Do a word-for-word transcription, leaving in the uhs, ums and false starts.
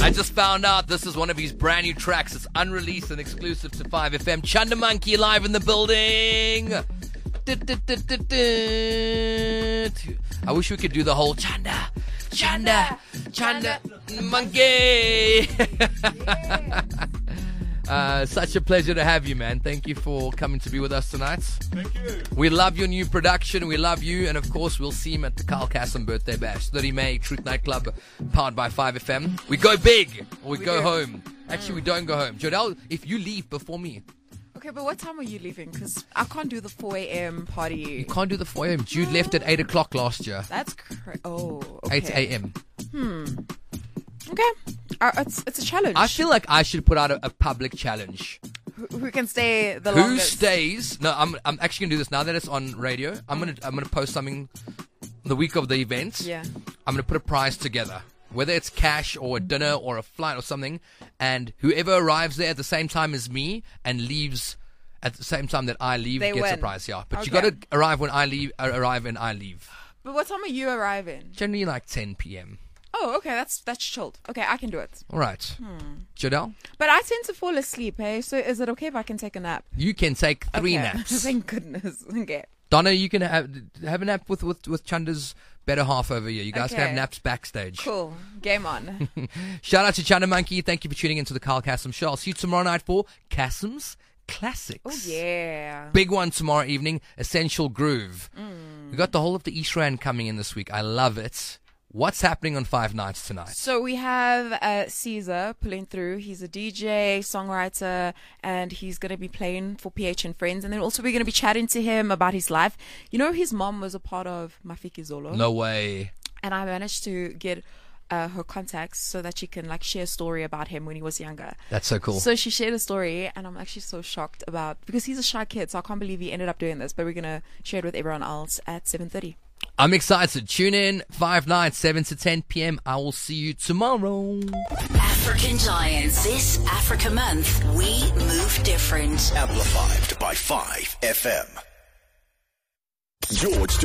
I just found out this is one of his brand new tracks. It's unreleased and exclusive to five F M. Chanda Monkey live in the building. I wish we could do the whole Chanda, Chanda, Chanda, Monkey. Uh, such a pleasure to have you, man. Thank you for coming to be with us tonight. Thank you. We love your new production. We love you. And, of course, we'll see him at the Carl Cassim Birthday Bash. thirty May, Truth Nightclub, powered by five F M. We go big or we, we go do. home. Actually, we don't go home. Jodelle, if you leave before me. Okay, but what time are you leaving? Because I can't do the four a.m. party. You can't do the four a.m. Jude left at eight o'clock last year. That's crazy. Oh, okay. eight a.m. Hmm. Okay. Uh, it's it's a challenge. I feel like I should put out a, a public challenge. Who, who can stay the who longest? Who stays? No, I'm I'm actually gonna do this now that it's on radio. I'm gonna I'm gonna post something the week of the event. Yeah. I'm gonna put a prize together, whether it's cash or a dinner or a flight or something, and whoever arrives there at the same time as me and leaves at the same time that I leave they gets win. a prize. Yeah, but Okay. you gotta arrive when I leave. Uh, arrive when I leave. But what time are you arriving? Generally, like ten p.m. Oh, okay, that's that's chilled. Okay, I can do it. All right. Hmm. Jodelle? But I tend to fall asleep, hey? So is it okay if I can take a nap? You can take three okay. naps. Thank goodness. Okay. Donna, you can have, have a nap with, with, with Chanda's better half over here. You guys Okay. can have naps backstage. Cool. Game on. Shout out to Chanda Monkey. Thank you for tuning into the Carl Cassim Show. I'll see you tomorrow night for Cassim's Classics. Oh, yeah. Big one tomorrow evening, Essential Groove. Mm. We got the whole of the East Rand coming in this week. I love it. What's happening on Five Nights tonight? So we have uh, Caesar pulling through. He's a D J, songwriter, and he's going to be playing for P H and Friends. And then also we're going to be chatting to him about his life. You know, his mom was a part of Mafiki Zolo. No way. And I managed to get uh, her contacts so that she can like share a story about him when he was younger. That's so cool. So she shared a story, and I'm actually so shocked about, because he's a shy kid, so I can't believe he ended up doing this. But we're going to share it with everyone else at seven thirty. I'm excited. Tune in, five nights, seven to ten p.m. I will see you tomorrow. African Giants. This Africa Month, we move different. Amplified by five F M. George